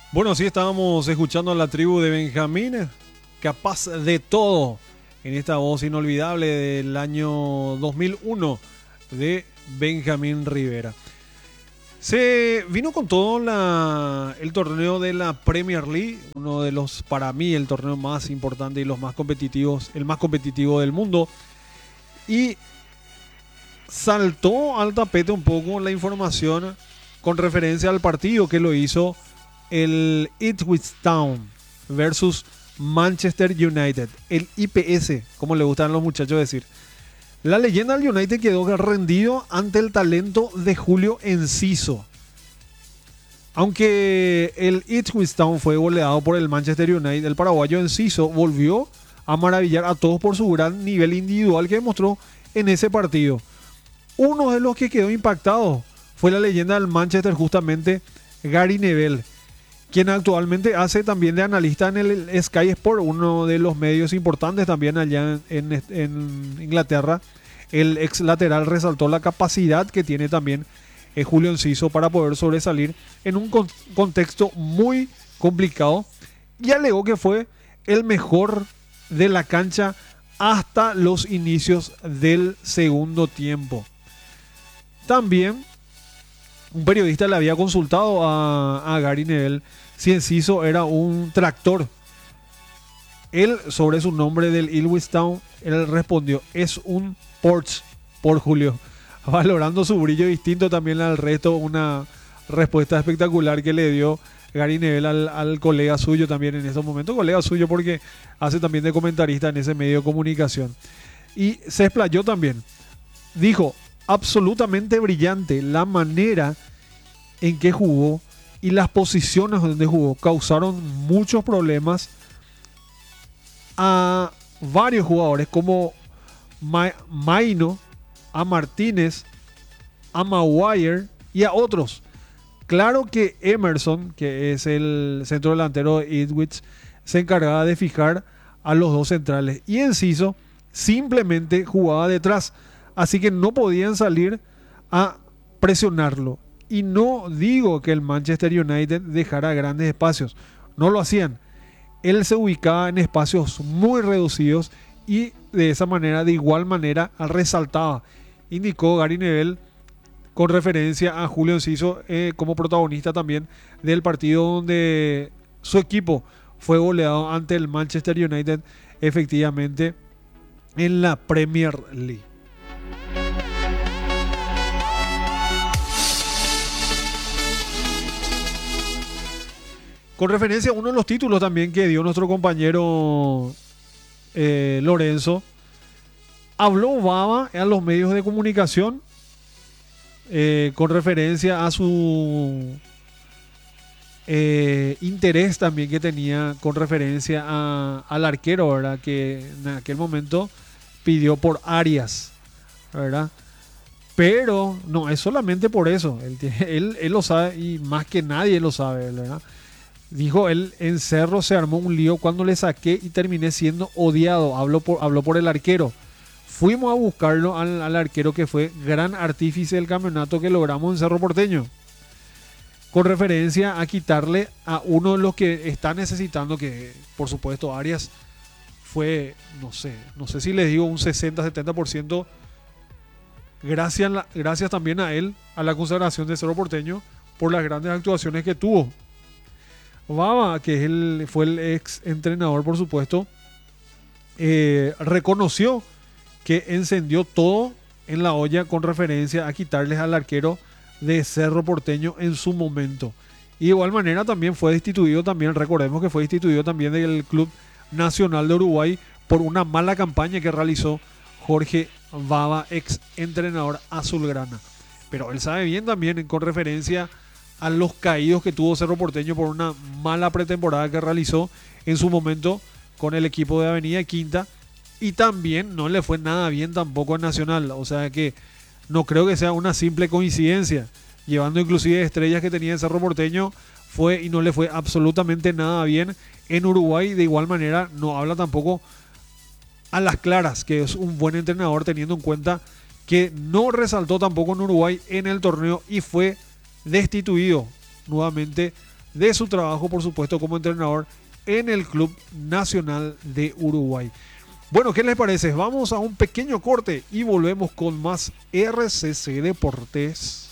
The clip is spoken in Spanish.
Bueno, sí, estábamos escuchando a la tribu de Benjamín, capaz de todo, en esta voz inolvidable del año 2001 de Benjamín Rivera. Se vino con todo el torneo de la Premier League, uno de los, para mí, el torneo más importante y los más competitivos, el más competitivo del mundo. Y saltó al tapete un poco la información con referencia al partido que lo hizo el Ipswich Town versus Manchester United, el IPS, como le gustan a los muchachos decir. La leyenda del United quedó rendido ante el talento de Julio Enciso. Aunque el Ipswich Town fue goleado por el Manchester United, el paraguayo Enciso volvió a maravillar a todos por su gran nivel individual que demostró en ese partido. Uno de los que quedó impactado fue la leyenda del Manchester, justamente Gary Neville, quien actualmente hace también de analista en el Sky Sport, uno de los medios importantes también allá en Inglaterra. El ex lateral resaltó la capacidad que tiene también Julio Enciso para poder sobresalir en un contexto muy complicado, y alegó que fue el mejor de la cancha hasta los inicios del segundo tiempo. También un periodista le había consultado a Gary Neville si Enciso era un tractor. Él, sobre su nombre del Ipswich Town, él respondió: es un Porsche por Julio, valorando su brillo distinto también al resto. Una respuesta espectacular que le dio Gary Neville al colega suyo también en estos momentos, colega suyo porque hace también de comentarista en ese medio de comunicación. Y se explayó también, dijo: absolutamente brillante la manera en que jugó y las posiciones donde jugó causaron muchos problemas a varios jugadores como Maino, a Martínez, a Maguire y a otros. Claro que Emerson, que es el centro delantero de Ipswich, se encargaba de fijar a los dos centrales, y Enciso simplemente jugaba detrás, así que no podían salir a presionarlo. Y no digo que el Manchester United dejara grandes espacios, no lo hacían. Él se ubicaba en espacios muy reducidos y de esa manera, de igual manera, resaltaba, indicó Gary Neville con referencia a Julio Enciso como protagonista también del partido donde su equipo fue goleado ante el Manchester United, efectivamente, en la Premier League. Con referencia a uno de los títulos también que dio nuestro compañero Lorenzo, habló Baba a los medios de comunicación con referencia a su interés también que tenía con referencia al arquero, ¿verdad? Que en aquel momento pidió por Arias, ¿verdad? Pero no es solamente por eso, él lo sabe, y más que nadie lo sabe, ¿verdad? Dijo él: en Cerro se armó un lío cuando le saqué y terminé siendo odiado. Habló por el arquero. Fuimos a buscarlo al arquero que fue gran artífice del campeonato que logramos en Cerro Porteño. Con referencia a quitarle a uno de los que está necesitando, que por supuesto Arias fue, no sé si les digo un 60-70%, gracias también a él, a la consagración de Cerro Porteño, por las grandes actuaciones que tuvo. Baba, que fue el ex entrenador, por supuesto, reconoció que encendió todo en la olla con referencia a quitarles al arquero de Cerro Porteño en su momento. Y de igual manera también fue destituido, recordemos que fue destituido también del Club Nacional de Uruguay por una mala campaña que realizó Jorge Baba, ex entrenador azulgrana. Pero él sabe bien también con referencia a los caídos que tuvo Cerro Porteño por una mala pretemporada que realizó en su momento con el equipo de Avenida Quinta, y también no le fue nada bien tampoco en Nacional. O sea que no creo que sea una simple coincidencia, llevando inclusive estrellas que tenía el Cerro Porteño, fue y no le fue absolutamente nada bien en Uruguay. De igual manera no habla tampoco a las claras que es un buen entrenador, teniendo en cuenta que no resaltó tampoco en Uruguay en el torneo y fue destituido nuevamente de su trabajo, por supuesto, como entrenador en el Club Nacional de Uruguay. Bueno, ¿qué les parece? Vamos a un pequeño corte y volvemos con más RCC Deportes.